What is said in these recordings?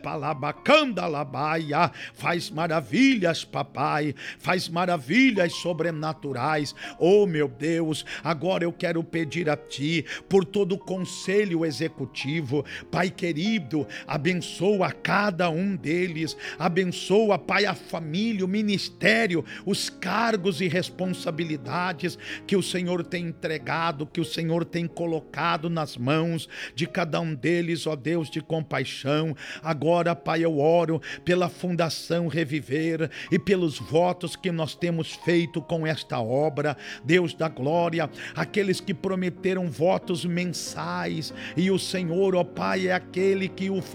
palabacandalabaia. Faz maravilhas, papai, faz maravilhas sobrenaturais. Oh, meu Deus, agora eu quero pedir a Ti, por todo o conselho executivo, Pai querido, abençoa cada um deles, abençoa, Pai, a família, o ministério, os cargos e responsabilidades que o Senhor tem entregado, que o Senhor tem colocado nas mãos de cada um deles, ó Deus de compaixão. Agora, Pai, eu oro pela Fundação Reviver e pelos votos que nós temos feito com esta obra, Deus da glória, aqueles que prometeram votos mensais, e o Senhor, ó Pai, é aquele que os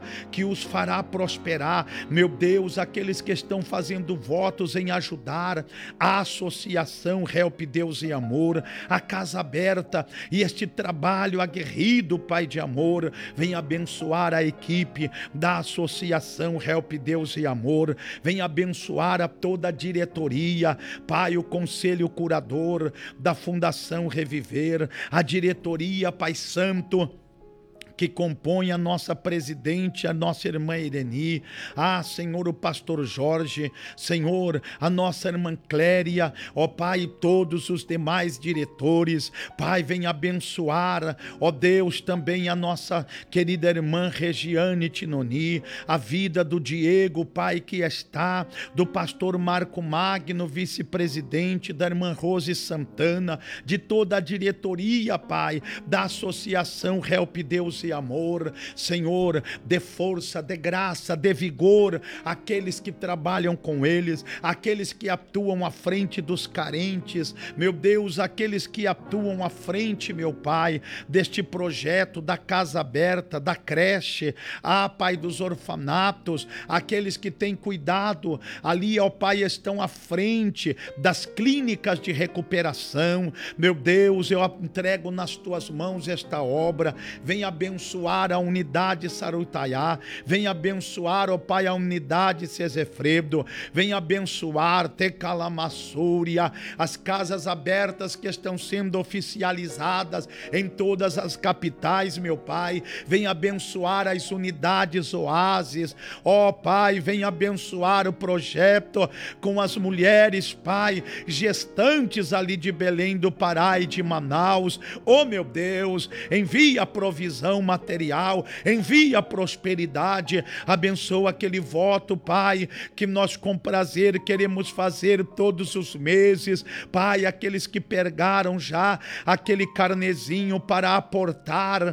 fará prosperar. Meu Deus, aqueles que estão fazendo votos em ajudar a associação Help Deus e Amor, a Casa Aberta e este trabalho aguerrido, Pai de amor, vem abençoar a equipe da associação Help Deus e Amor, vem abençoar a toda a diretoria, Pai, o conselho curador da Fundação Reviver, a diretoria, Pai Santo, que compõe a nossa presidente, a nossa irmã Ireni, Senhor, o pastor Jorge, Senhor, a nossa irmã Cléria, ó Pai, todos os demais diretores, Pai, vem abençoar, ó Deus, também a nossa querida irmã Regiane Tinoni, a vida do Diego, Pai, que está, do pastor Marco Magno, vice-presidente, da irmã Rose Santana, de toda a diretoria, Pai, da associação Help Deus e Amor. Senhor, dê força, dê graça, dê vigor àqueles que trabalham com eles, aqueles que atuam à frente dos carentes, meu Deus, aqueles que atuam à frente, meu Pai, deste projeto da Casa Aberta, da creche, Pai, dos orfanatos, aqueles que têm cuidado ali, ó Pai, estão à frente das clínicas de recuperação. Meu Deus, eu entrego nas Tuas mãos esta obra. Vem abençoar a unidade Sarutaiá, vem abençoar, ó Pai, a unidade Sesefredo, vem abençoar Tecalamassúria, as casas abertas que estão sendo oficializadas em todas as capitais, meu Pai, vem abençoar as unidades Oásis, ó Pai, vem abençoar o projeto com as mulheres, Pai, gestantes ali de Belém do Pará e de Manaus. Oh, meu Deus, envia a provisão material, envia a prosperidade, abençoa aquele voto, Pai, que nós com prazer queremos fazer todos os meses, Pai, aqueles que pegaram já aquele carnezinho para aportar,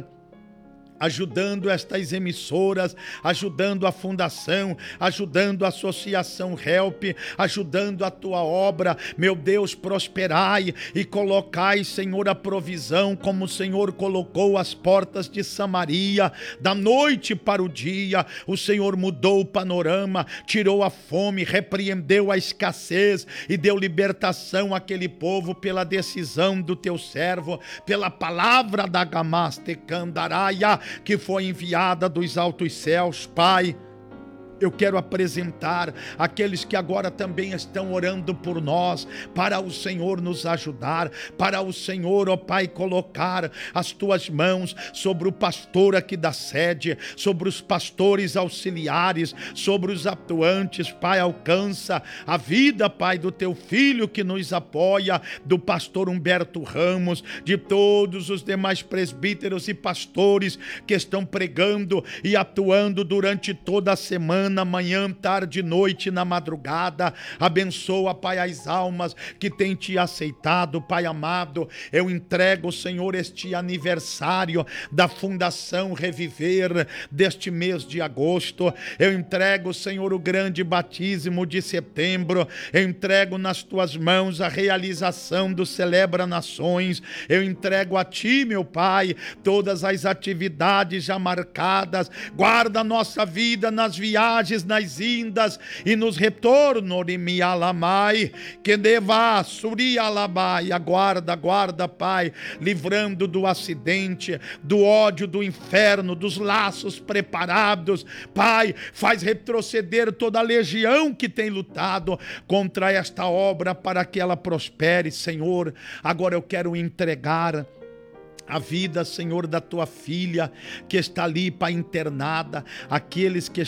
ajudando estas emissoras, ajudando a fundação, ajudando a associação Help, ajudando a Tua obra. Meu Deus, prosperai e colocai, Senhor, a provisão como o Senhor colocou as portas de Samaria, da noite para o dia. O Senhor mudou o panorama, tirou a fome, repreendeu a escassez e deu libertação àquele povo pela decisão do Teu servo, pela palavra da Gamaste Candaraia, que foi enviada dos altos céus, Pai. Eu quero apresentar aqueles que agora também estão orando por nós, para o Senhor nos ajudar, para o Senhor, ó Pai, colocar as Tuas mãos sobre o pastor aqui da sede, sobre os pastores auxiliares, sobre os atuantes. Pai, alcança a vida, Pai, do Teu filho que nos apoia, do pastor Humberto Ramos, de todos os demais presbíteros e pastores que estão pregando e atuando durante toda a semana, manhã, tarde, noite, na madrugada. Abençoa, Pai, as almas que têm Te aceitado, Pai amado. Eu entrego, Senhor, este aniversário da Fundação Reviver deste mês de agosto. Eu entrego, Senhor, o grande batismo de setembro. Eu entrego nas Tuas mãos a realização do Celebra Nações. Eu entrego a Ti, meu Pai, todas as atividades já marcadas. Guarda a nossa vida nas viagens, nas indas e nos retornos, que deva surialabai. Guarda, Pai, livrando do acidente, do ódio do inferno, dos laços preparados. Pai, faz retroceder toda a legião que tem lutado contra esta obra para que ela prospere, Senhor. Agora eu quero entregar a vida, Senhor, da Tua filha que está ali, Pai, internada, aqueles que